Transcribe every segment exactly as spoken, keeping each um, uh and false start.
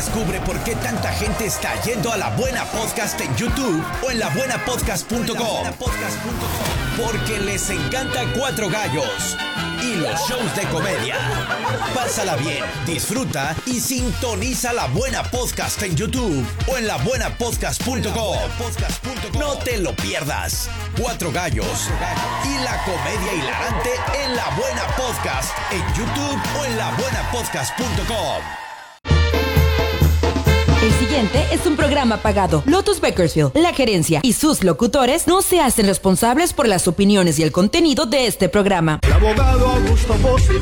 Descubre por qué tanta gente está yendo a La Buena Podcast en YouTube o en la buena podcast punto com. Porque les encanta Cuatro Gallos y los shows de comedia. Pásala bien, disfruta y sintoniza La Buena Podcast en YouTube o en la buena podcast punto com. No te lo pierdas. Cuatro Gallos y la comedia hilarante en La Buena Podcast en YouTube o en la buena podcast punto com. El siguiente es un programa pagado. Lotus Bakersfield, la gerencia y sus locutores no se hacen responsables por las opiniones y el contenido de este programa. El abogado Augusto Fossi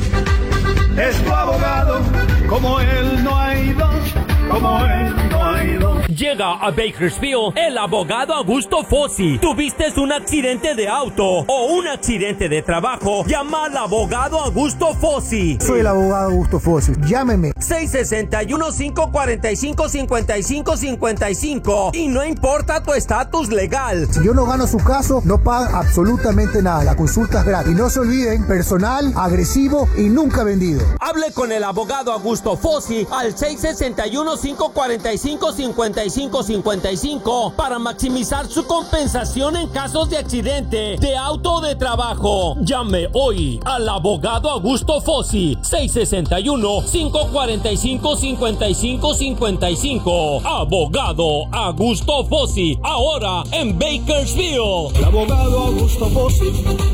es tu abogado, como él no hay dos, como él no hay dos. Llega a Bakersfield el abogado Augusto Fossi. ¿Tuviste un accidente de auto o un accidente de trabajo? Llama al abogado Augusto Fossi. Soy el abogado Augusto Fossi. Llámeme. seis seis uno, cinco cuatro cinco, cinco cinco cinco cinco. Y no importa tu estatus legal. Si yo no gano su caso, no pagan absolutamente nada. La consulta es gratis. Y no se olviden, personal, agresivo y nunca vendido. Hable con el abogado Augusto Fossi al seis seis uno, cinco cuatro cinco, cinco cinco cinco cinco para maximizar su compensación en casos de accidente de auto o de trabajo. Llame hoy al abogado Augusto Fossi seis seis uno, cinco cuatro cinco, cinco cinco cinco cinco. Abogado Augusto Fossi, ahora en Bakersfield. El abogado Augusto Fossi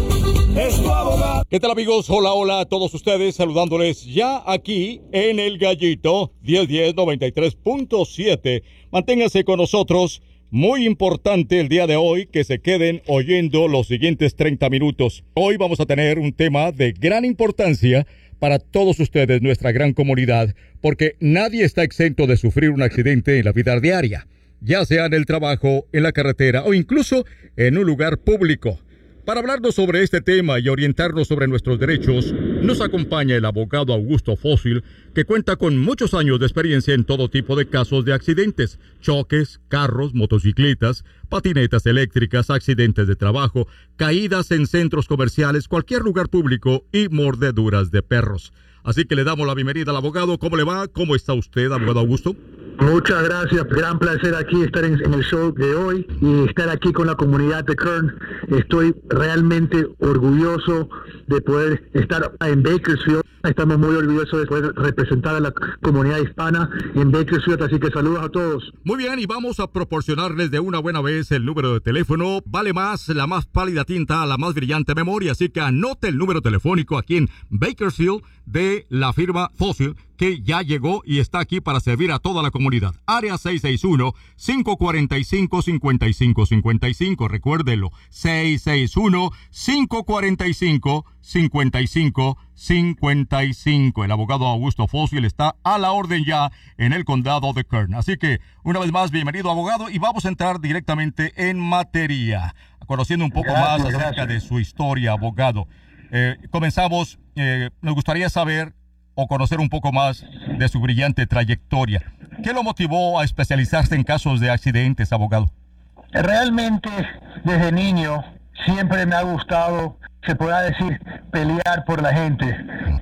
es tu abogado. ¿Qué tal, amigos? Hola, hola a todos ustedes, saludándoles ya aquí en El Gallito diez diez noventa y tres punto siete. Manténganse con nosotros. Muy importante el día de hoy que se queden oyendo los siguientes treinta minutos. Hoy vamos a tener un tema de gran importancia para todos ustedes, nuestra gran comunidad, porque nadie está exento de sufrir un accidente en la vida diaria, ya sea en el trabajo, en la carretera o incluso en un lugar público. Para hablarnos sobre este tema y orientarnos sobre nuestros derechos, nos acompaña el abogado Augusto Fossi, que cuenta con muchos años de experiencia en todo tipo de casos de accidentes, choques, carros, motocicletas, patinetas eléctricas, accidentes de trabajo, caídas en centros comerciales, cualquier lugar público y mordeduras de perros. Así que le damos la bienvenida al abogado. ¿Cómo le va? ¿Cómo está usted, abogado Augusto? Muchas gracias, gran placer aquí estar en, en el show de hoy y estar aquí con la comunidad de Kern. Estoy realmente orgulloso de poder estar en Bakersfield. Estamos muy orgullosos de poder representar a la comunidad hispana en Bakersfield, así que saludos a todos. Muy bien, y vamos a proporcionarles de una buena vez el número de teléfono. Vale más la más pálida tinta a la más brillante memoria, así que anote el número telefónico aquí en Bakersfield de la firma Fossi, que ya llegó y está aquí para servir a toda la comunidad. Área seis seis uno, cinco cuatro cinco, cinco cinco cinco cinco. Recuérdelo, seis seis uno, cinco cuatro cinco, cinco cinco cinco cinco. El abogado Augusto Fossi está a la orden ya en el condado de Kern. Así que, una vez más, bienvenido, abogado, y vamos a entrar directamente en materia, conociendo un poco Gracias, más acerca gracias. de su historia, abogado. Eh, comenzamos, eh, nos gustaría saber o conocer un poco más de su brillante trayectoria. ¿Qué lo motivó a especializarse en casos de accidentes, abogado? Realmente, desde niño, siempre me ha gustado, se podrá decir, pelear por la gente.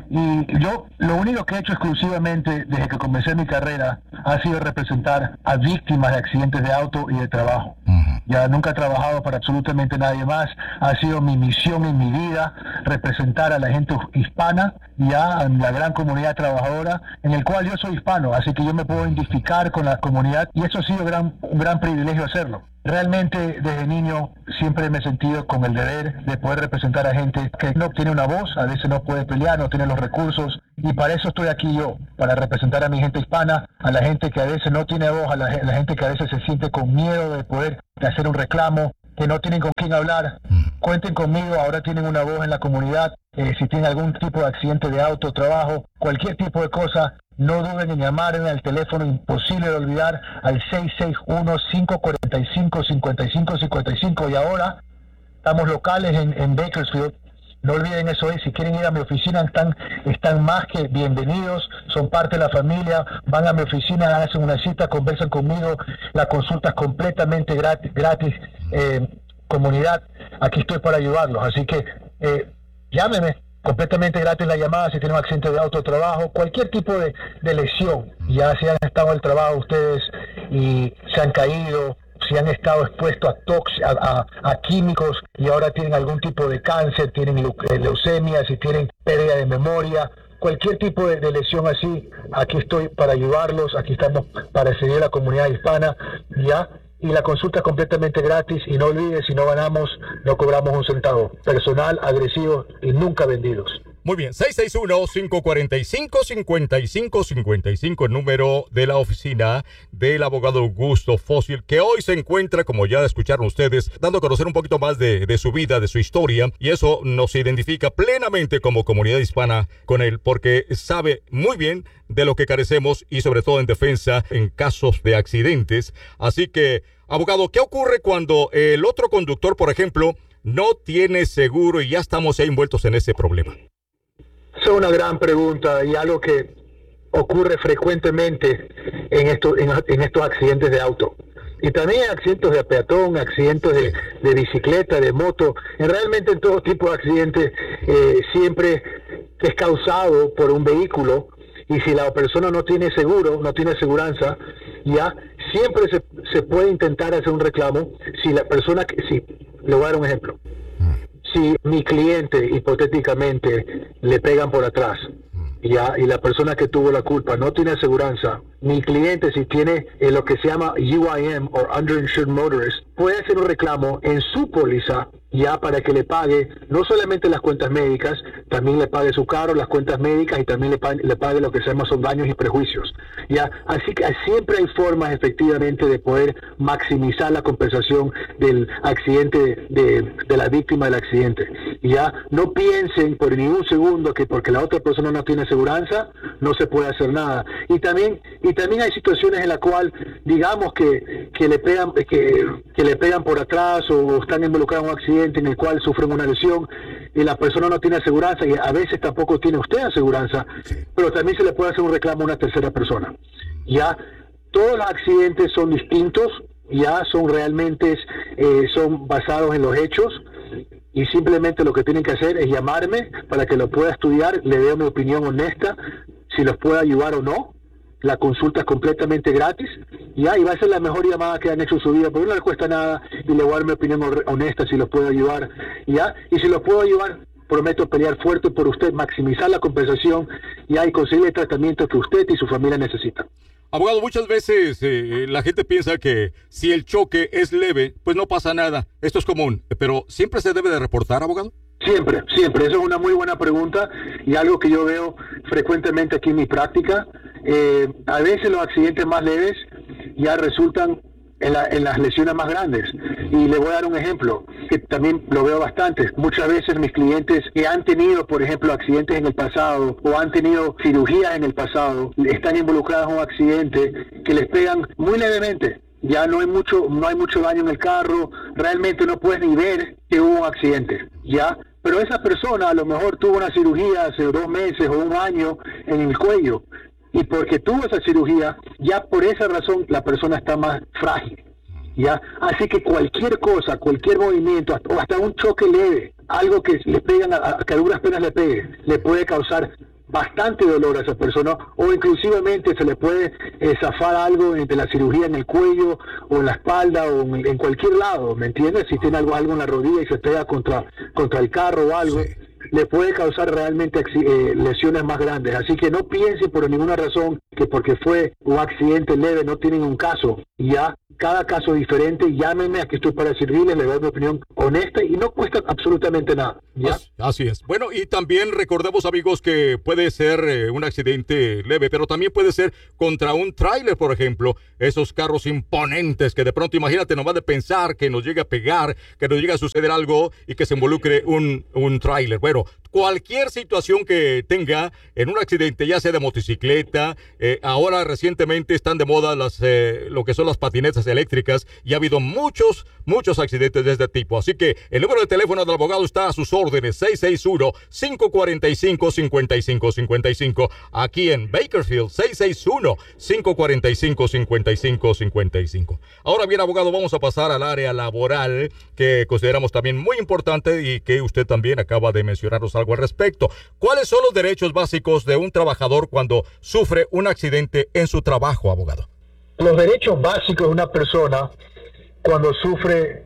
Y yo lo único que he hecho exclusivamente desde que comencé mi carrera ha sido representar a víctimas de accidentes de auto y de trabajo. Ya nunca he trabajado para absolutamente nadie más. Ha sido mi misión en mi vida representar a la gente hispana y a la gran comunidad trabajadora, en el cual yo soy hispano, así que yo me puedo identificar con la comunidad y eso ha sido gran, un gran privilegio hacerlo. Realmente desde niño siempre me he sentido con el deber de poder representar a gente que no tiene una voz, a veces no puede pelear, no tiene los recursos, y para eso estoy aquí yo, para representar a mi gente hispana, a la gente que a veces no tiene voz, a la, a la gente que a veces se siente con miedo de poder de hacer un reclamo, que no tienen con quién hablar. Cuenten conmigo, ahora tienen una voz en la comunidad. Eh, si tienen algún tipo de accidente de auto, trabajo, cualquier tipo de cosa, no duden en llamarme al teléfono imposible de olvidar al seis seis uno, cinco cuatro cinco, cinco cinco cinco cinco. Y ahora estamos locales en, en Bakersfield. No olviden eso hoy. Si quieren ir a mi oficina, están, están más que bienvenidos. Son parte de la familia. Van a mi oficina, hacen una cita, conversan conmigo. La consulta es completamente gratis. gratis. Eh, comunidad, aquí estoy para ayudarlos. Así que eh, llámeme. completamente gratis la llamada si tienen un accidente de auto de trabajo, cualquier tipo de, de lesión, ya si han estado en el trabajo ustedes y se han caído, si han estado expuestos a, tox, a, a, a químicos y ahora tienen algún tipo de cáncer, tienen leucemia, si tienen pérdida de memoria, cualquier tipo de, de lesión así, aquí estoy para ayudarlos, aquí estamos para seguir a la comunidad hispana, ya, y la consulta es completamente gratis, y no olvides, si no ganamos, no cobramos un centavo. Personal, agresivo y nunca vendidos. Muy bien, seis seis uno, cinco cuatro cinco, cinco cinco cinco cinco, el número de la oficina del abogado Augusto Fósil, que hoy se encuentra, como ya escucharon ustedes, dando a conocer un poquito más de, de su vida, de su historia, y eso nos identifica plenamente como comunidad hispana con él, porque sabe muy bien de lo que carecemos y sobre todo en defensa en casos de accidentes. Así que, abogado, ¿qué ocurre cuando el otro conductor, por ejemplo, no tiene seguro y ya estamos ahí envueltos en ese problema? Es una gran pregunta y algo que ocurre frecuentemente en, esto, en, en estos accidentes de auto. Y también accidentes de peatón, accidentes de, de bicicleta, de moto. En realmente en todo tipo de accidentes eh, siempre es causado por un vehículo. Y si la persona no tiene seguro, no tiene aseguranza, ya siempre se, se puede intentar hacer un reclamo. Si la persona, si, le voy a dar un ejemplo. Si mi cliente, hipotéticamente, le pegan por atrás, ya, y la persona que tuvo la culpa no tiene aseguranza, mi cliente, si tiene eh, lo que se llama U I M, o Underinsured Motorist, puede hacer un reclamo en su póliza, ya, para que le pague no solamente las cuentas médicas, también le pague su carro, las cuentas médicas, y también le pague, le pague lo que se llama son daños y prejuicios, ya. Así que siempre hay formas efectivamente de poder maximizar la compensación del accidente, de, de la víctima del accidente, ya. No piensen por ningún segundo que porque la otra persona no tiene aseguranza no se puede hacer nada. Y también y también hay situaciones en las cuales, digamos que, que le pegan que, que le pegan por atrás, o están involucrados en un accidente en el cual sufren una lesión y la persona no tiene aseguranza, y a veces tampoco tiene usted aseguranza, pero también se le puede hacer un reclamo a una tercera persona. Ya todos los accidentes son distintos, ya son realmente eh, son basados en los hechos, y simplemente lo que tienen que hacer es llamarme para que lo pueda estudiar, le dé mi opinión honesta, si los puedo ayudar o no. La consulta es completamente gratis, ya, y va a ser la mejor llamada que han hecho en su vida, porque no le cuesta nada, y le voy a dar mi opinión honesta si los puedo ayudar, ya, y si los puedo ayudar, prometo pelear fuerte por usted, maximizar la compensación, ya, y conseguir el tratamiento que usted y su familia necesitan. Abogado, muchas veces eh, la gente piensa que si el choque es leve, pues no pasa nada. Esto es común, pero ¿siempre se debe de reportar, abogado? Siempre, siempre. Eso es una muy buena pregunta y algo que yo veo frecuentemente aquí en mi práctica. Eh, a veces los accidentes más leves ya resultan en, la, en las lesiones más grandes. Y le voy a dar un ejemplo, que también lo veo bastante. Muchas veces mis clientes que han tenido, por ejemplo, accidentes en el pasado o han tenido cirugías en el pasado, están involucrados en un accidente que les pegan muy levemente. Ya no hay mucho, no hay mucho daño en el carro, realmente no puedes ni ver que hubo un accidente, ¿ya? Pero esa persona a lo mejor tuvo una cirugía hace dos meses o un año en el cuello, y porque tuvo esa cirugía, ya por esa razón la persona está más frágil, ¿ya? Así que cualquier cosa, cualquier movimiento, o hasta un choque leve, algo que le pegan, a, a que a duras penas le pegue, le puede causar bastante dolor a esa persona, o inclusivamente se le puede eh, zafar algo entre la cirugía en el cuello o en la espalda o en, en cualquier lado, ¿me entiendes? Si tiene algo, algo en la rodilla y se pega contra, contra el carro o algo, sí, le puede causar realmente eh, lesiones más grandes. Así que no piensen por ninguna razón que porque fue un accidente leve no tienen un caso. Ya, cada caso es diferente. Llámenme, aquí estoy para servirles, le doy mi opinión honesta y no cuesta absolutamente nada. ¿Ya? Así es. Bueno, y también recordemos, amigos, que puede ser eh, un accidente leve, pero también puede ser contra un tráiler, por ejemplo. Esos carros imponentes que de pronto, imagínate, nomás de pensar que nos llegue a pegar, que nos llegue a suceder algo y que se involucre un, un tráiler. Bueno, cualquier situación que tenga en un accidente, ya sea de motocicleta, eh, ahora recientemente están de moda las, eh, lo que son las patinetas eléctricas, y ha habido muchos, muchos accidentes de este tipo. Así que el número de teléfono del abogado está a sus órdenes, seis seis uno, cinco cuatro cinco, cinco cinco cinco cinco, aquí en Bakersfield, seis seis uno, cinco cuatro cinco, cinco cinco cinco cinco. Ahora bien, abogado, vamos a pasar al área laboral, que consideramos también muy importante y que usted también acaba de mencionarnos algo algo al respecto. ¿Cuáles son los derechos básicos de un trabajador cuando sufre un accidente en su trabajo, abogado? Los derechos básicos de una persona cuando sufre,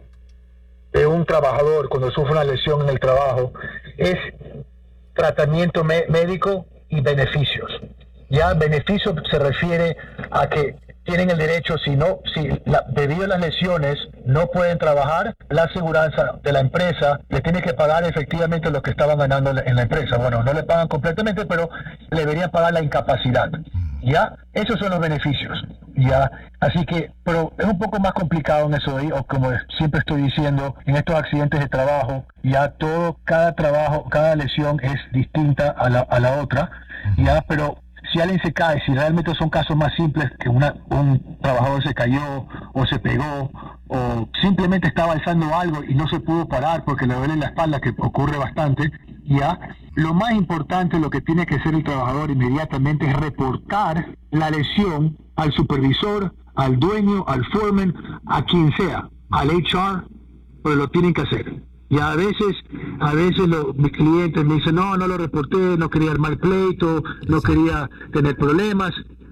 de un trabajador, cuando sufre una lesión en el trabajo, es tratamiento me- médico y beneficios. Ya beneficio se refiere a que tienen el derecho, si no, si la, debido a las lesiones no pueden trabajar, la aseguranza de la empresa les tiene que pagar efectivamente lo que estaban ganando en la empresa. Bueno, no le pagan completamente, pero le deberían pagar la incapacidad. ¿Ya? Esos son los beneficios. ¿Ya? Así que, pero es un poco más complicado en eso, ¿eh? O como siempre estoy diciendo, en estos accidentes de trabajo, ya todo, cada trabajo, cada lesión es distinta a la, a la otra, ¿ya? Pero si alguien se cae, si realmente son casos más simples, que una, un trabajador se cayó o se pegó o simplemente estaba alzando algo y no se pudo parar porque le duele la espalda, que ocurre bastante, ya, lo más importante, lo que tiene que hacer el trabajador inmediatamente es reportar la lesión al supervisor, al dueño, al foreman, a quien sea, al H R, pero lo tienen que hacer. Y a veces, a veces lo, mis clientes me dicen, no, no lo reporté, no quería armar pleito, no quería tener problemas.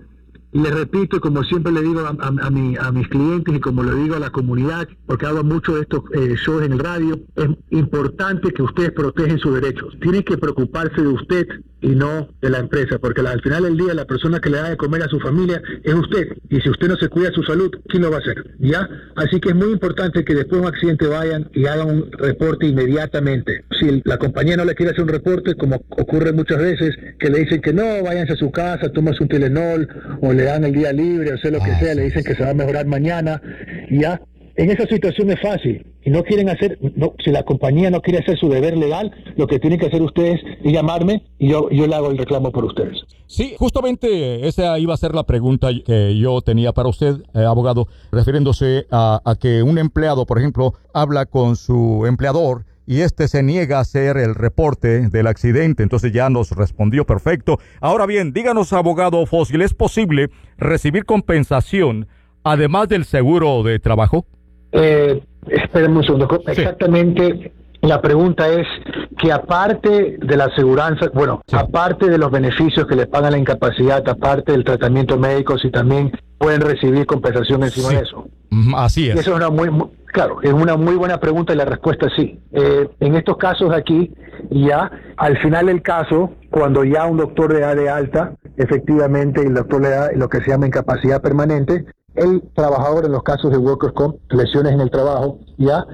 Y les repito, como siempre le digo a, a, a, mi, a mis clientes y como le digo a la comunidad, porque hago mucho de estos eh, shows en el radio, es importante que ustedes protegen sus derechos. Tienen que preocuparse de usted y no de la empresa, porque al final del día la persona que le da de comer a su familia es usted. Y si usted no se cuida su salud, ¿quién lo va a hacer? ¿Ya? Así que es muy importante que después de un accidente vayan y hagan un reporte inmediatamente. Si la compañía no le quiere hacer un reporte, como ocurre muchas veces, que le dicen que no, váyanse a su casa, tómase un Tylenol, o le dan el día libre, o sea lo que ah, sea, sí, le dicen sí. que se va a mejorar mañana, y ya. En esa situación es fácil, y no quieren hacer, no, si la compañía no quiere hacer su deber legal, lo que tienen que hacer ustedes es llamarme y yo, yo le hago el reclamo por ustedes. Sí, justamente esa iba a ser la pregunta que yo tenía para usted, eh, abogado, refiriéndose a, a que un empleado, por ejemplo, habla con su empleador y este se niega a hacer el reporte del accidente. Entonces ya nos respondió perfecto. Ahora bien, díganos, abogado Fósil, ¿es posible recibir compensación además del seguro de trabajo? Eh, espérenme un segundo. Sí. Exactamente, la pregunta es que aparte de la aseguranza, bueno, sí. aparte de los beneficios que le pagan la incapacidad, aparte del tratamiento médico, si también pueden recibir compensación encima sí. de eso. Así es. Y eso es una muy, muy, claro, es una muy buena pregunta y la respuesta es sí. Eh, en estos casos aquí, ya al final del caso, cuando ya un doctor le da de alta, efectivamente el doctor le da lo que se llama incapacidad permanente, el trabajador en los casos de workers' comp, lesiones en el trabajo, ya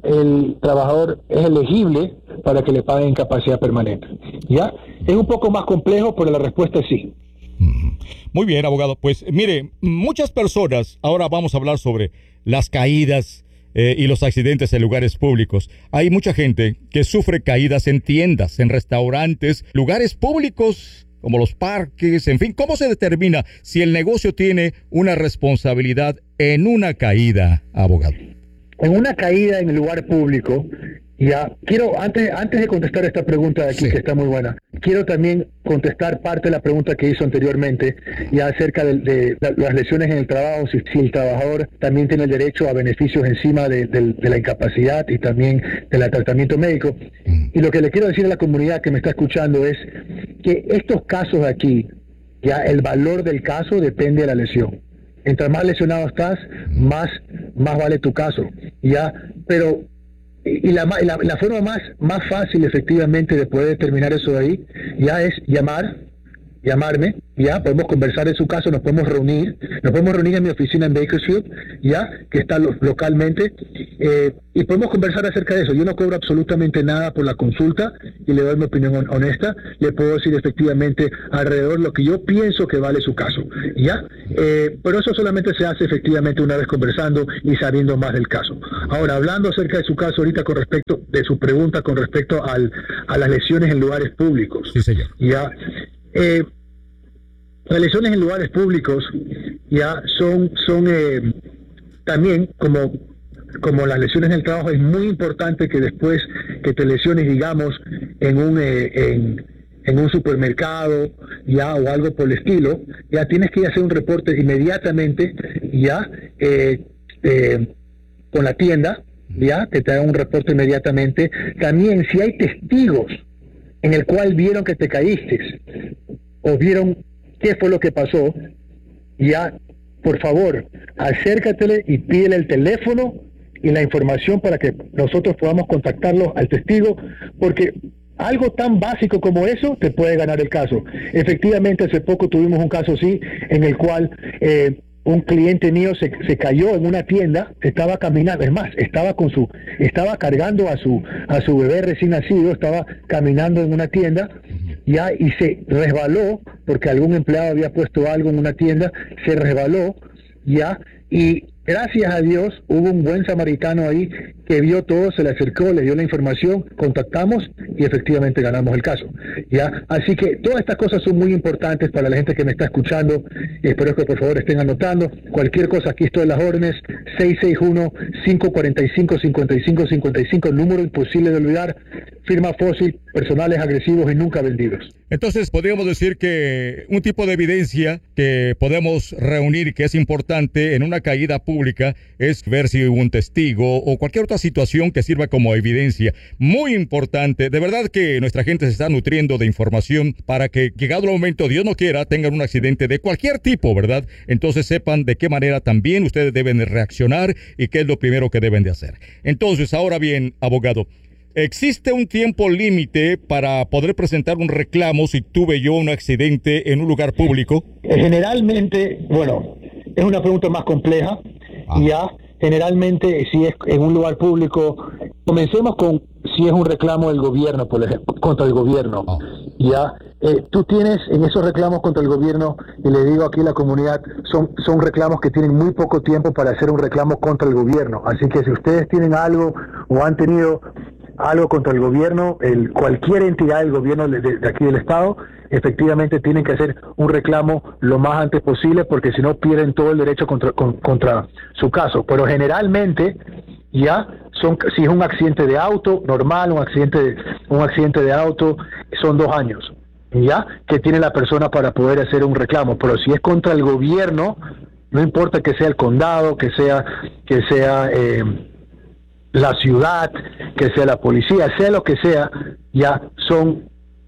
el trabajador es elegible para que le paguen incapacidad permanente. Ya es un poco más complejo, pero la respuesta es sí. Muy bien, abogado. Pues mire, muchas personas, ahora vamos a hablar sobre las caídas eh, y los accidentes en lugares públicos. Hay mucha gente que sufre caídas en tiendas, en restaurantes, lugares públicos como los parques, en fin. ¿Cómo se determina si el negocio tiene una responsabilidad en una caída, abogado? En una caída en el lugar público, ya, quiero, antes, antes de contestar esta pregunta de aquí, sí. que está muy buena, quiero también contestar parte de la pregunta que hizo anteriormente, ya acerca de, de, de las lesiones en el trabajo, si, si el trabajador también tiene el derecho a beneficios encima de, de, de la incapacidad y también del tratamiento médico. Mm. Y lo que le quiero decir a la comunidad que me está escuchando es que estos casos aquí, ya el valor del caso depende de la lesión. Entre más lesionado estás, más, más vale tu caso, ya, pero y la, la, la forma más, más fácil efectivamente de poder determinar eso de ahí, ya es llamar, llamarme, ya, podemos conversar en su caso, nos podemos reunir, nos podemos reunir en mi oficina en Bakersfield, ya, que está lo, localmente, eh, y podemos conversar acerca de eso. Yo no cobro absolutamente nada por la consulta y le doy mi opinión honesta, le puedo decir efectivamente alrededor lo que yo pienso que vale su caso, ya, eh, pero eso solamente se hace efectivamente una vez conversando y sabiendo más del caso. Ahora, hablando acerca de su caso ahorita con respecto, de su pregunta con respecto al, a las lesiones en lugares públicos, sí, señor. Ya, Eh, las lesiones en lugares públicos ya son son eh, también como como las lesiones en el trabajo. Es muy importante que después que te lesiones, digamos, en un eh, en, en un supermercado ya o algo por el estilo, ya tienes que ir a hacer un reporte inmediatamente ya eh, eh, con la tienda, ya que te haga un reporte inmediatamente. También si hay testigos en el cual vieron que te caíste o vieron qué fue lo que pasó, ya, por favor, acércatele y pídele el teléfono y la información para que nosotros podamos contactarlo al testigo, porque algo tan básico como eso te puede ganar el caso. Efectivamente, hace poco tuvimos un caso así, en el cual eh, un cliente mío se, se cayó en una tienda, estaba caminando, es más, estaba con su, estaba cargando a su, a su bebé recién nacido, estaba caminando en una tienda, ya, y se resbaló, porque algún empleado había puesto algo en una tienda, se resbaló, ya, y gracias a Dios hubo un buen samaritano ahí que vio todo, se le acercó, le dio la información, contactamos y efectivamente ganamos el caso. ¿Ya? Así que todas estas cosas son muy importantes para la gente que me está escuchando. Espero que por favor estén anotando. Cualquier cosa, aquí estoy en las órdenes. seis seis uno, cinco cuatro cinco, cinco cinco cinco cinco, número imposible de olvidar. Firma Fósil, personales agresivos y nunca vendidos. Entonces, podríamos decir que un tipo de evidencia que podemos reunir que es importante en una caída pública es ver si hubo un testigo o cualquier otra situación que sirva como evidencia. Muy importante. De verdad que nuestra gente se está nutriendo de información para que, llegado el momento, Dios no quiera, tengan un accidente de cualquier tipo, ¿verdad? Entonces sepan de qué manera también ustedes deben reaccionar y qué es lo primero que deben de hacer. Entonces, ahora bien, abogado, ¿existe un tiempo límite para poder presentar un reclamo si tuve yo un accidente en un lugar público? Generalmente, bueno, es una pregunta más compleja. Ah. Ya, generalmente, si es en un lugar público, comencemos con si es un reclamo del gobierno, por ejemplo, contra el gobierno. Ah. Ya, eh, tú tienes en esos reclamos contra el gobierno, y le digo aquí a la comunidad, son, son reclamos que tienen muy poco tiempo para hacer un reclamo contra el gobierno. Así que si ustedes tienen algo o han tenido algo contra el gobierno, el, cualquier entidad del gobierno de, de aquí del estado, efectivamente tienen que hacer un reclamo lo más antes posible, porque si no pierden todo el derecho contra, con, contra su caso. Pero generalmente, ya, son, si es un accidente de auto normal, un accidente de, un accidente de auto, son dos años, ya, que tiene la persona para poder hacer un reclamo. Pero si es contra el gobierno, no importa que sea el condado, que sea, que sea eh, la ciudad, que sea la policía, sea lo que sea, ya son,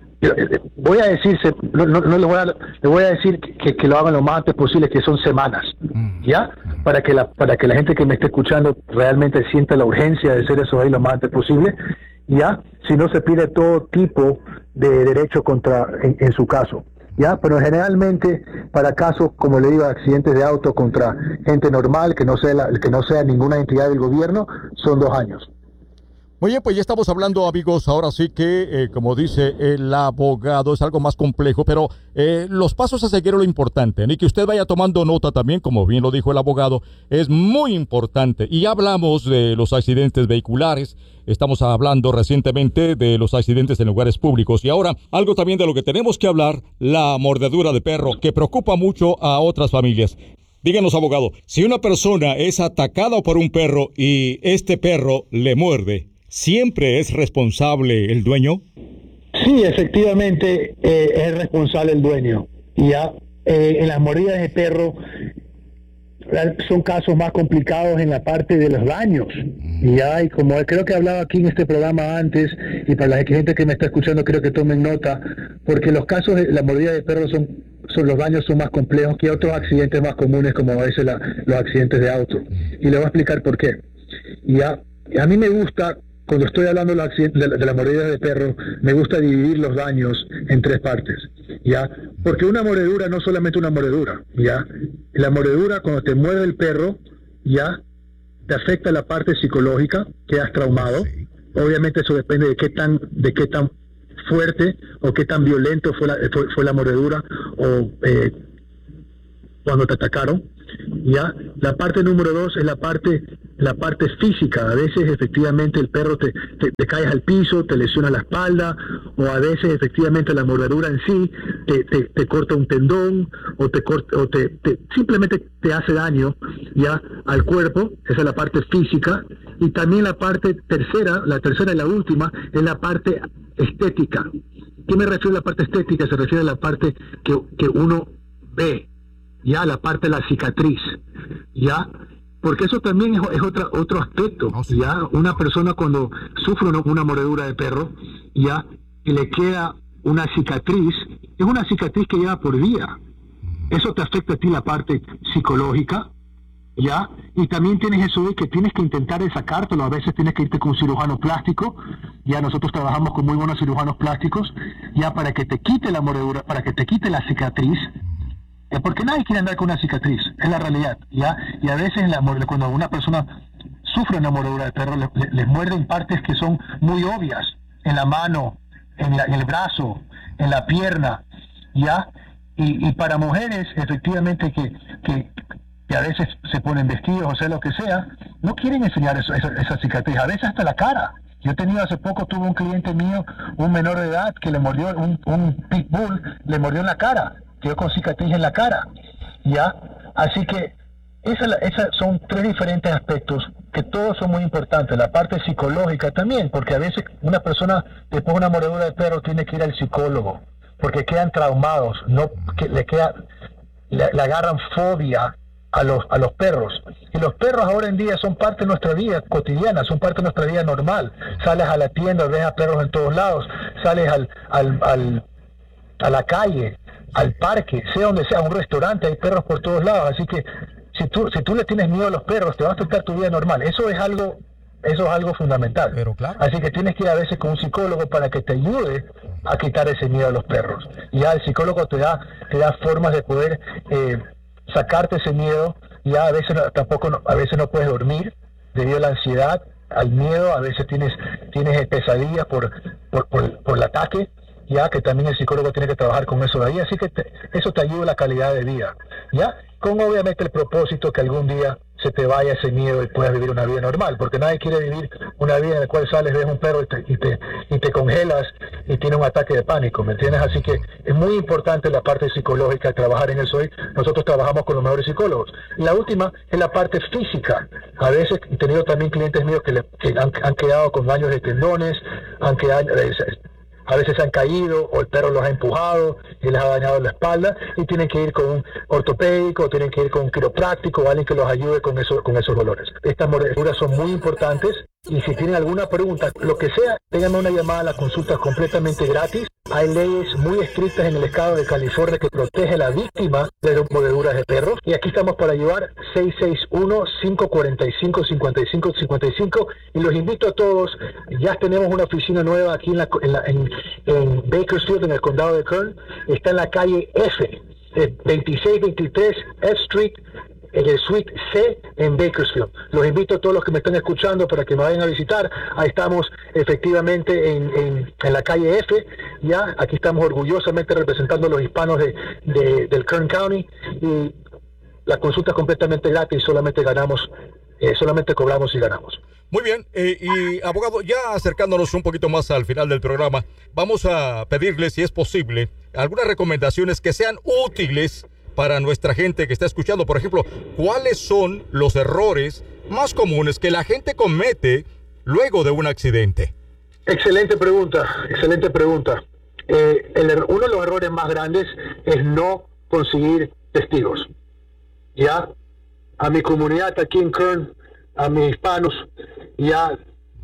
voy a decirse, no, no, no les voy a, les voy a decir que, que lo hagan lo más antes posible, que son semanas, ya, para que la, para que la gente que me esté escuchando realmente sienta la urgencia de hacer eso ahí lo más antes posible, ya, si no se pide todo tipo de derecho contra, en, en su caso. Ya, pero generalmente para casos, como le digo, accidentes de auto contra gente normal, que no sea la, que no sea ninguna entidad del gobierno, son dos años. Muy bien, pues ya estamos hablando, amigos, ahora sí que, eh, como dice el abogado, es algo más complejo, pero eh, los pasos a seguir es lo importante, ¿no? Y que usted vaya tomando nota también, como bien lo dijo el abogado, es muy importante. Y hablamos de los accidentes vehiculares, estamos hablando recientemente de los accidentes en lugares públicos, y ahora algo también de lo que tenemos que hablar, la mordedura de perro, que preocupa mucho a otras familias. Díganos, abogado, si una persona es atacada por un perro y este perro le muerde, ¿siempre es responsable el dueño? Sí, efectivamente, eh, es responsable el dueño. Ya, eh, en las mordidas de perro son casos más complicados en la parte de los daños. Ya, y como creo que he hablado aquí en este programa antes, y para la gente que me está escuchando creo que tomen nota, porque los casos de la mordida de perro son, son los daños son más complejos que otros accidentes más comunes, como a veces la, los accidentes de auto. Y le voy a explicar por qué. Ya, a mí me gusta, cuando estoy hablando de la, de, de la mordida de perro, me gusta dividir los daños en tres partes, ¿ya? Porque una mordedura no es solamente una mordedura, ¿ya? La mordedura, cuando te muerde el perro, ¿ya?, te afecta la parte psicológica, quedas traumado. Obviamente eso depende de qué tan, de qué tan fuerte o qué tan violento fue la, fue, fue la mordedura o eh, cuando te atacaron. Ya, la parte número dos es la parte la parte física. A veces efectivamente el perro te, te, te caes al piso, te lesiona la espalda, o a veces efectivamente la mordedura en sí te, te, te corta un tendón o te corta, o te, te simplemente te hace daño ya al cuerpo. Esa es la parte física. Y también la parte tercera, la tercera y la última, es la parte estética. ¿Qué me refiero a la parte estética? Se refiere a la parte que, que uno ve, ya, la parte de la cicatriz, ya, porque eso también es, es otra, otro aspecto, oh, sí. Ya, una persona cuando sufre una, una mordedura de perro, ya, y le queda una cicatriz, es una cicatriz que lleva por vida. Eso te afecta a ti la parte psicológica, ¿ya? Y también tienes eso de que tienes que intentar de sacártelo, a veces tienes que irte con un cirujano plástico, ya nosotros trabajamos con muy buenos cirujanos plásticos, ya para que te quite la mordedura, para que te quite la cicatriz, eh, porque nadie quiere andar con una cicatriz, es la realidad, ¿ya? Y a veces la, cuando una persona sufre una mordedura de perro, le, le, les muerden partes que son muy obvias, en la mano, en, la, en el brazo, en la pierna, ¿ya? Y, y para mujeres, efectivamente, que, que, que a veces se ponen vestidos o sea lo que sea, no quieren enseñar eso, esa, esa cicatriz, a veces hasta la cara. Yo he tenido hace poco, tuve un cliente mío, un menor de edad, que le mordió, un, un pitbull, le mordió en la cara, quedó con cicatriz en la cara, ¿ya? Así que esas esa son tres diferentes aspectos que todos son muy importantes. La parte psicológica también, porque a veces una persona después de una mordedura de perro tiene que ir al psicólogo, porque quedan traumados, no que le queda, le, le agarran fobia a los a los perros. Y los perros ahora en día son parte de nuestra vida cotidiana, son parte de nuestra vida normal. Sales a la tienda, ves a perros en todos lados, sales al, al, al a la calle, al parque, sea donde sea, a un restaurante, hay perros por todos lados. Así que si tú si tú le tienes miedo a los perros, te va a afectar tu vida normal. Eso es algo Eso es algo fundamental. Pero claro. Así que tienes que ir a veces con un psicólogo para que te ayude a quitar ese miedo a los perros. Y ya el psicólogo te da, te da formas de poder eh, sacarte ese miedo. Ya a veces no, tampoco no, a veces no puedes dormir debido a la ansiedad, al miedo. A veces tienes tienes pesadillas por por, por, por el ataque. Ya que también el psicólogo tiene que trabajar con eso de ahí. Así que te, eso te ayuda a la calidad de vida. Ya con obviamente el propósito que algún día se te vaya ese miedo y puedas vivir una vida normal, porque nadie quiere vivir una vida en la cual sales, ves un perro y te, y te, y te congelas y tienes un ataque de pánico, ¿me entiendes? Así que es muy importante la parte psicológica, trabajar en eso. Y nosotros trabajamos con los mejores psicólogos. Y la última es la parte física. A veces he tenido también clientes míos que, le, que han, han quedado con daños de tendones, han quedado... A veces se han caído o el perro los ha empujado y les ha dañado la espalda y tienen que ir con un ortopédico, o tienen que ir con un quiropráctico o alguien que los ayude con, eso, con esos dolores. Estas mordeduras son muy importantes y si tienen alguna pregunta, lo que sea, ténganme una llamada, la consulta es completamente gratis. Hay leyes muy estrictas en el estado de California que protege a la víctima de mordeduras de perros y aquí estamos para ayudar. Seis seis uno, cinco cuatro cinco, cinco cinco cinco cinco y los invito a todos. Ya tenemos una oficina nueva aquí en, la, en, la, en, en Bakersfield, en el condado de Kern. Está en la calle F, veintiséis veintitrés F Street, en el Suite C en Bakersfield. Los invito a todos los que me están escuchando para que me vayan a visitar. Ahí estamos efectivamente en, en, en la calle F. Ya, aquí estamos orgullosamente representando a los hispanos de, de, del Kern County y la consulta es completamente gratis, solamente ganamos, eh, solamente cobramos y ganamos. Muy bien, eh, y abogado, ya acercándonos un poquito más al final del programa, vamos a pedirle, si es posible, algunas recomendaciones que sean útiles para nuestra gente que está escuchando. Por ejemplo, ¿cuáles son los errores más comunes que la gente comete luego de un accidente? Excelente pregunta, excelente pregunta. Eh, el, uno de los errores más grandes es no conseguir testigos. Ya, a mi comunidad aquí en Kern, a mis hispanos, ya,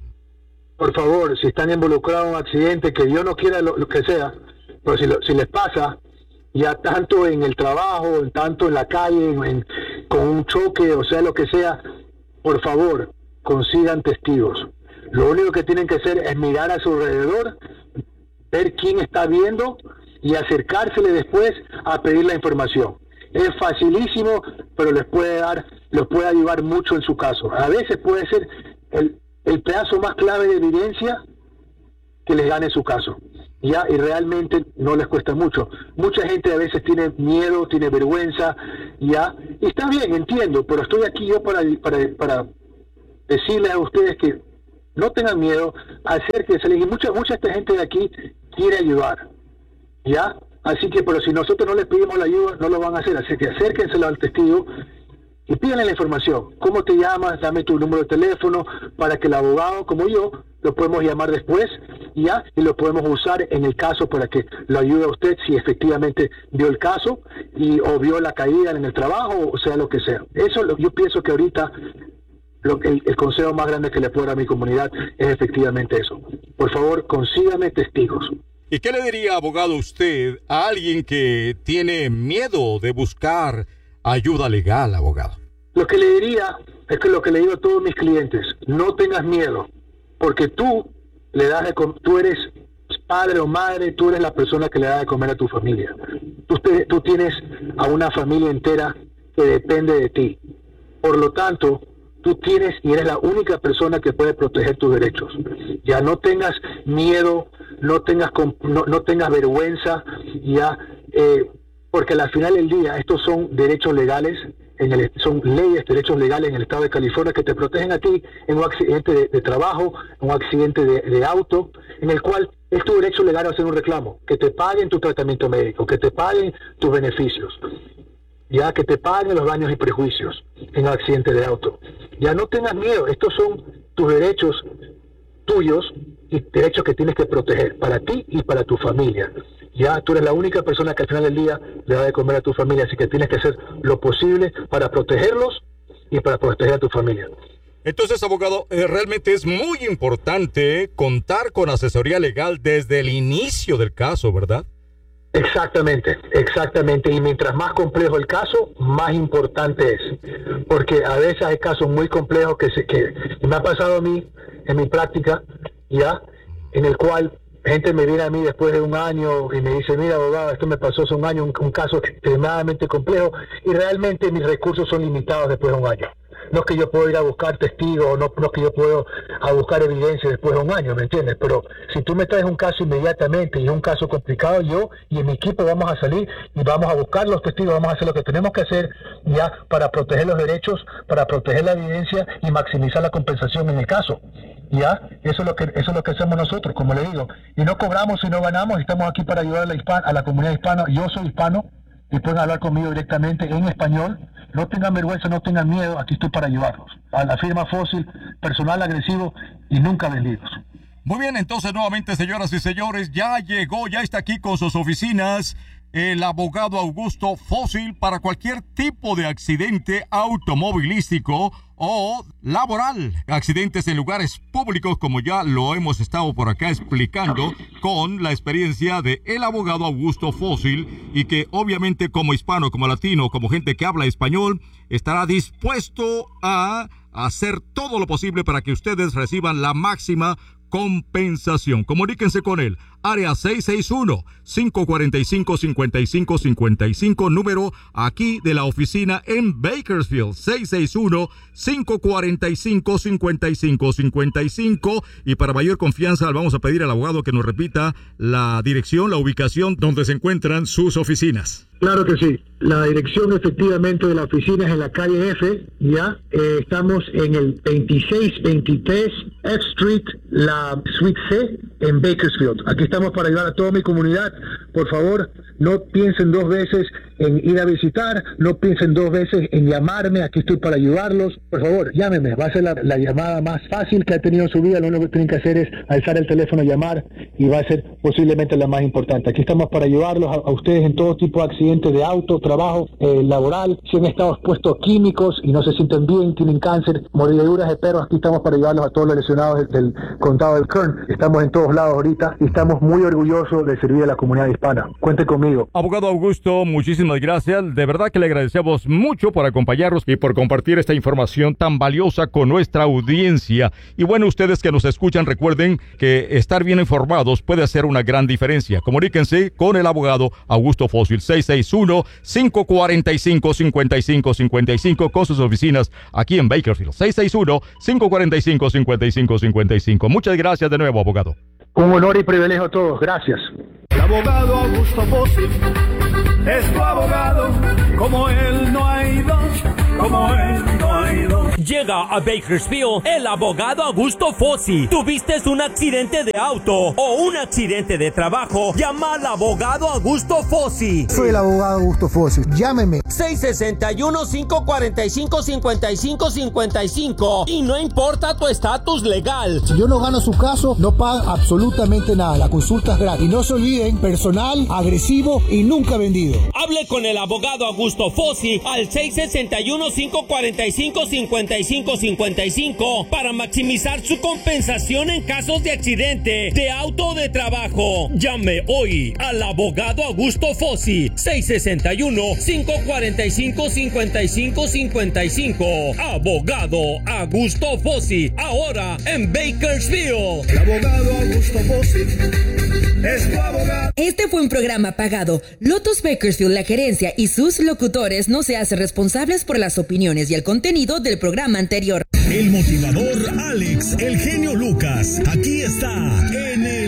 por favor, si están involucrados en un accidente, que Dios no quiera lo, lo que sea, pero si, lo, si les pasa, ya tanto en el trabajo, tanto en la calle, en, en, con un choque, o sea, lo que sea, por favor, consigan testigos. Lo único que tienen que hacer es mirar a su alrededor, ver quién está viendo y acercársele después a pedir la información. Es facilísimo, pero les puede dar, les puede ayudar mucho en su caso. A veces puede ser el, el pedazo más clave de evidencia que les gane su caso. Ya, y realmente no les cuesta mucho. Mucha gente a veces tiene miedo, tiene vergüenza, ya, y está bien, entiendo, pero estoy aquí yo para, para, para decirles a ustedes que no tengan miedo, acérquense, y mucha, mucha esta gente de aquí quiere ayudar, ya, así que, pero si nosotros no les pedimos la ayuda, no lo van a hacer, así que acérquenselo al testigo y pídanle la información. ¿Cómo te llamas? Dame tu número de teléfono para que el abogado, como yo, lo podemos llamar después, ya, y lo podemos usar en el caso para que lo ayude a usted si efectivamente vio el caso y o vio la caída en el trabajo, o sea, lo que sea. Eso lo, yo pienso que ahorita lo, el, el consejo más grande que le puedo dar a mi comunidad es efectivamente eso. Por favor, consígame testigos. ¿Y qué le diría, abogado, usted a alguien que tiene miedo de buscar ayuda legal, abogado? Lo que le diría es que lo que le digo a todos mis clientes, no tengas miedo, porque tú le das de com- tú eres padre o madre, tú eres la persona que le da de comer a tu familia. Tú, te, tú tienes a una familia entera que depende de ti. Por lo tanto, tú tienes y eres la única persona que puede proteger tus derechos. Ya no tengas miedo, no tengas no, no tengas vergüenza, ya eh, porque al final del día estos son derechos legales, en el, son leyes, derechos legales en el estado de California que te protegen a ti en un accidente de, de trabajo, en un accidente de, de auto, en el cual es tu derecho legal hacer un reclamo, que te paguen tu tratamiento médico, que te paguen tus beneficios, ya que te paguen los daños y prejuicios en un accidente de auto. Ya no tengas miedo, estos son tus derechos tuyos y derechos que tienes que proteger para ti y para tu familia. Ya tú eres la única persona que al final del día le da de comer a tu familia, así que tienes que hacer lo posible para protegerlos y para proteger a tu familia. Entonces, abogado, eh, realmente es muy importante contar con asesoría legal desde el inicio del caso, ¿verdad? Exactamente, exactamente. Y mientras más complejo el caso, más importante es. Porque a veces hay casos muy complejos que, se, que me ha pasado a mí en mi práctica, ya, en el cual gente me viene a mí después de un año y me dice, mira, abogado, esto me pasó hace un año, un, un caso extremadamente complejo, y realmente mis recursos son limitados después de un año. No es que yo puedo ir a buscar testigos, no, no es que yo puedo a buscar evidencia después de un año, ¿me entiendes? Pero si tú me traes un caso inmediatamente y es un caso complicado, yo y mi equipo vamos a salir y vamos a buscar los testigos, vamos a hacer lo que tenemos que hacer ya para proteger los derechos, para proteger la evidencia y maximizar la compensación en el caso. Ya, eso es lo que eso es lo que hacemos nosotros, como le digo. Y no cobramos y no ganamos, y estamos aquí para ayudar a la, hispana, a la comunidad hispana. Yo soy hispano y pueden hablar conmigo directamente en español. No tengan vergüenza, no tengan miedo, aquí estoy para ayudarlos. A la firma Fósil, personal agresivo y nunca vendidos. Muy bien, entonces nuevamente, señoras y señores, ya llegó, ya está aquí con sus oficinas el abogado Augusto Fósil para cualquier tipo de accidente automovilístico o laboral. Accidentes en lugares públicos, como ya lo hemos estado por acá explicando, con la experiencia de el abogado Augusto Fósil, y que obviamente como hispano, como latino, como gente que habla español, estará dispuesto a hacer todo lo posible para que ustedes reciban la máxima compensación. Comuníquense con él. Área seis seis uno, cinco cuatro cinco, cinco cinco cinco cinco, número aquí de la oficina en Bakersfield, seis seis uno, cinco cuatro cinco, cinco cinco cinco cinco. Y para mayor confianza, vamos a pedir al abogado que nos repita la dirección, la ubicación donde se encuentran sus oficinas. Claro que sí. La dirección efectivamente de la oficina es en la calle F, ya. Eh, estamos en el veintiséis veintitrés F Street, la Suite C, en Bakersfield. Aquí estamos para ayudar a toda mi comunidad. Por favor, no piensen dos veces en ir a visitar, no piensen dos veces en llamarme, aquí estoy para ayudarlos. Por favor, llámenme, va a ser la, la llamada más fácil que ha tenido en su vida. Lo único que tienen que hacer es alzar el teléfono, llamar, y va a ser posiblemente la más importante. Aquí estamos para ayudarlos a, a ustedes en todo tipo de accidentes de auto, trabajo, eh, laboral. Si han estado expuestos a químicos y no se sienten bien, tienen cáncer, mordeduras de perros, aquí estamos para ayudarlos a todos los lesionados del, del condado del Kern. Estamos en todos lados ahorita y estamos muy orgullosos de servir a la comunidad hispana. Cuente conmigo. Abogado Augusto, muchísimas gracias. De verdad que le agradecemos mucho por acompañarnos y por compartir esta información tan valiosa con nuestra audiencia. Y bueno, ustedes que nos escuchan, recuerden que estar bien informados puede hacer una gran diferencia. Comuníquense con el abogado Augusto Fósil, seis seis uno, cinco cuatro cinco, cinco cinco cinco cinco, con sus oficinas aquí en Bakersfield, seis seis uno, cinco cuatro cinco, cinco cinco cinco cinco. Muchas gracias de nuevo, abogado. Un honor y privilegio a todos. Gracias. El abogado Augusto Fósil es tu abogado, como él no hay dos, como él no hay dos. Llega a Bakersfield el abogado Augusto Fósil. ¿Tuviste un accidente de auto o un accidente de trabajo? Llama al abogado Augusto Fósil. Soy el abogado Augusto Fósil. Llámeme. seis seis uno, cinco cuatro cinco, cinco cinco cinco cinco. Y no importa tu estatus legal. Si yo no gano su caso, no pagan absolutamente nada. La consulta es gratis. Y no se olviden, personal, agresivo y nunca vendido. Hable con el abogado Augusto Fósil al seis seis uno, cinco cuatro cinco, cinco cinco cinco cinco para maximizar su compensación en casos de accidente, de auto o de trabajo. Llame hoy al abogado Augusto Fossi, seis seis uno, cinco cuatro cinco, cinco cinco cinco cinco. Abogado Augusto Fossi, ahora en Bakersfield. El abogado Augusto Fossi es tu abogado. Este fue un programa pagado. Lotus Bakersfield, la gerencia y sus locutores no se hacen responsables por las opiniones y el contenido del programa anterior. El motivador Alex, el genio Lucas, aquí está en el